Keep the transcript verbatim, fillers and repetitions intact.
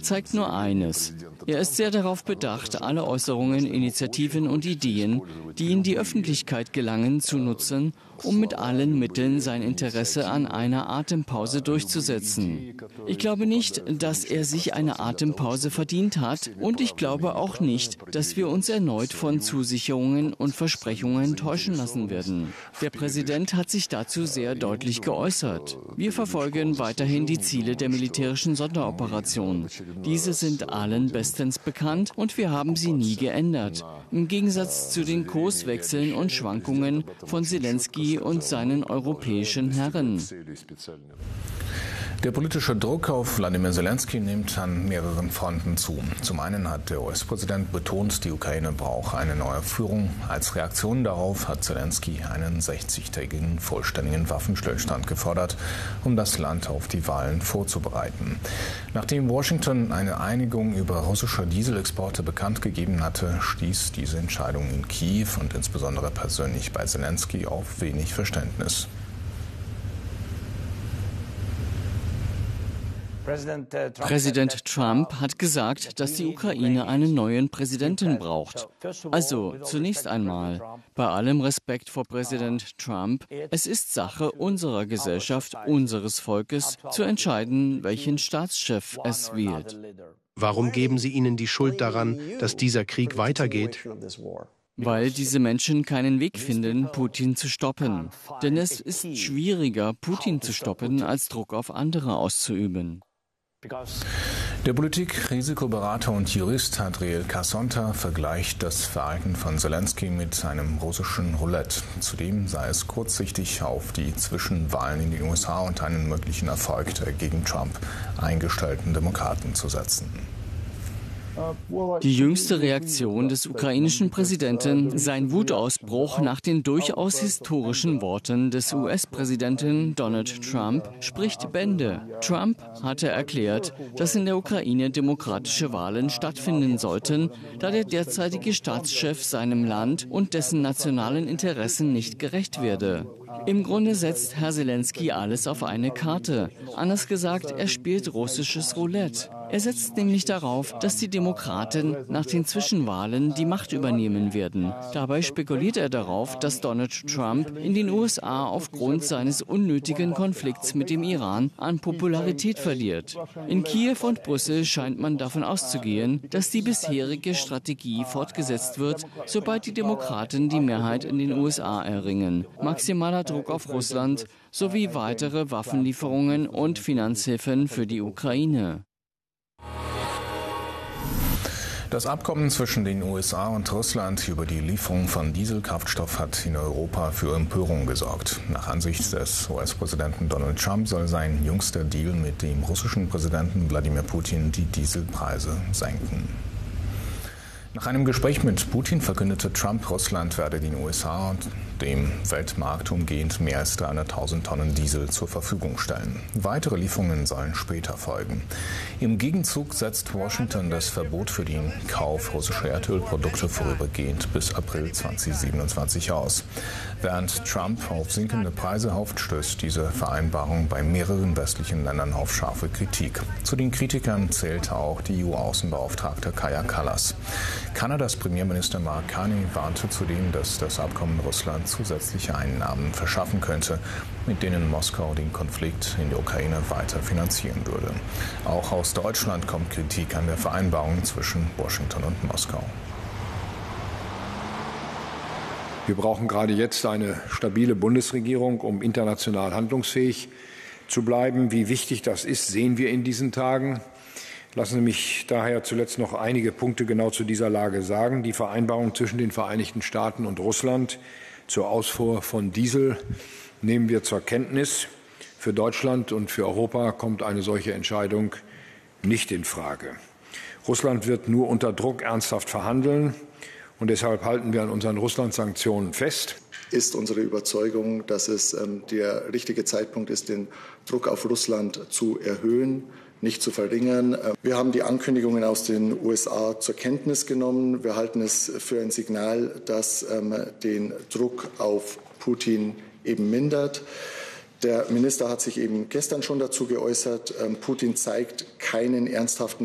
zeigt nur eines. Er ist sehr darauf bedacht, alle Äußerungen, Initiativen und Ideen, die in die Öffentlichkeit gelangen, zu nutzen, um mit allen Mitteln sein Interesse an einer Atempause durchzusetzen. Ich glaube nicht, dass er sich eine Atempause verdient hat, und ich glaube auch nicht, dass wir uns erneut von Zusicherungen und Versprechungen täuschen lassen werden. Der Präsident hat sich dazu sehr deutlich geäußert. Wir verfolgen weiterhin die Ziele der militärischen Sonderoperation. Diese sind allen bestens bekannt und wir haben sie nie geändert. Im Gegensatz zu den Kurswechseln und Schwankungen von Selenskyj und seinen europäischen Herren. Der politische Druck auf Wladimir Selenskyj nimmt an mehreren Fronten zu. Zum einen hat der U S-Präsident betont, die Ukraine braucht eine neue Führung. Als Reaktion darauf hat Selenskyj einen sechzigtägigen vollständigen Waffenstillstand gefordert, um das Land auf die Wahlen vorzubereiten. Nachdem Washington eine Einigung über russische Dieselexporte bekannt gegeben hatte, stieß diese Entscheidung in Kiew und insbesondere persönlich bei Selenskyj auf wenig Verständnis. Präsident Trump hat gesagt, dass die Ukraine einen neuen Präsidenten braucht. Also, zunächst einmal, bei allem Respekt vor Präsident Trump, es ist Sache unserer Gesellschaft, unseres Volkes, zu entscheiden, welchen Staatschef es wählt. Warum geben Sie ihnen die Schuld daran, dass dieser Krieg weitergeht? Weil diese Menschen keinen Weg finden, Putin zu stoppen. Denn es ist schwieriger, Putin zu stoppen, als Druck auf andere auszuüben. Der Politik-Risikoberater und Jurist Adriel Casonta vergleicht das Verhalten von Selenskyj mit einem russischen Roulette. Zudem sei es kurzsichtig, auf die Zwischenwahlen in den U S A und einen möglichen Erfolg der gegen Trump eingestellten Demokraten zu setzen. Die jüngste Reaktion des ukrainischen Präsidenten, sein Wutausbruch nach den durchaus historischen Worten des U S-Präsidenten Donald Trump, spricht Bände. Trump hatte erklärt, dass in der Ukraine demokratische Wahlen stattfinden sollten, da der derzeitige Staatschef seinem Land und dessen nationalen Interessen nicht gerecht werde. Im Grunde setzt Herr Selenskyj alles auf eine Karte. Anders gesagt, er spielt russisches Roulette. Er setzt nämlich darauf, dass die Demokraten nach den Zwischenwahlen die Macht übernehmen werden. Dabei spekuliert er darauf, dass Donald Trump in den U S A aufgrund seines unnötigen Konflikts mit dem Iran an Popularität verliert. In Kiew und Brüssel scheint man davon auszugehen, dass die bisherige Strategie fortgesetzt wird, sobald die Demokraten die Mehrheit in den U S A erringen. Maximaler Druck auf Russland sowie weitere Waffenlieferungen und Finanzhilfen für die Ukraine. Das Abkommen zwischen den U S A und Russland über die Lieferung von Dieselkraftstoff hat in Europa für Empörung gesorgt. Nach Ansicht des U S-Präsidenten Donald Trump soll sein jüngster Deal mit dem russischen Präsidenten Wladimir Putin die Dieselpreise senken. Nach einem Gespräch mit Putin verkündete Trump, Russland werde den U S A und dem Weltmarkt umgehend mehr als dreihunderttausend Tonnen Diesel zur Verfügung stellen. Weitere Lieferungen sollen später folgen. Im Gegenzug setzt Washington das Verbot für den Kauf russischer Erdölprodukte vorübergehend bis April zweitausendsiebenundzwanzig aus. Während Trump auf sinkende Preise hofft, stößt diese Vereinbarung bei mehreren westlichen Ländern auf scharfe Kritik. Zu den Kritikern zählt auch die E U-Außenbeauftragte Kaja Kallas. Kanadas Premierminister Mark Carney warnte zudem, dass das Abkommen Russland zusätzliche Einnahmen verschaffen könnte, mit denen Moskau den Konflikt in der Ukraine weiter finanzieren würde. Auch aus Deutschland kommt Kritik an der Vereinbarung zwischen Washington und Moskau. Wir brauchen gerade jetzt eine stabile Bundesregierung, um international handlungsfähig zu bleiben. Wie wichtig das ist, sehen wir in diesen Tagen. Lassen Sie mich daher zuletzt noch einige Punkte genau zu dieser Lage sagen. Die Vereinbarung zwischen den Vereinigten Staaten und Russland zur Ausfuhr von Diesel nehmen wir zur Kenntnis. Für Deutschland und für Europa kommt eine solche Entscheidung nicht in Frage. Russland wird nur unter Druck ernsthaft verhandeln, und deshalb halten wir an unseren Russland-Sanktionen fest. Ist unsere Überzeugung, dass es ähm, der richtige Zeitpunkt ist, den Druck auf Russland zu erhöhen, nicht zu verringern. Wir haben die Ankündigungen aus den U S A zur Kenntnis genommen. Wir halten es für ein Signal, das ähm, den Druck auf Putin eben mindert. Der Minister hat sich eben gestern schon dazu geäußert. Ähm, Putin zeigt keinen ernsthaften